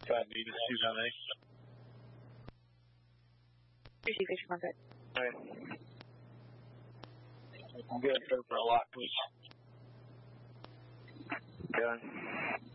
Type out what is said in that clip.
5 need to shoot on A. Receive fish contact. Alright. I'm good for a lot, please. Done.